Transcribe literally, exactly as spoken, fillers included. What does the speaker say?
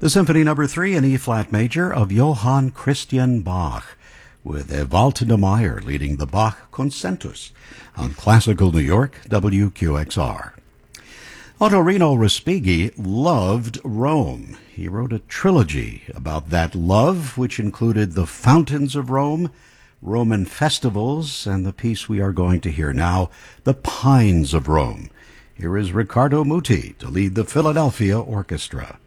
The Symphony Number Three in E-flat major of Johann Christian Bach, with Ewald de Meyer leading the Bach Concentus on Classical New York, W Q X R. Ottorino Respighi loved Rome. He wrote a trilogy about that love, which included The Fountains of Rome, Roman Festivals, and the piece we are going to hear now, The Pines of Rome. Here is Riccardo Muti to lead the Philadelphia Orchestra.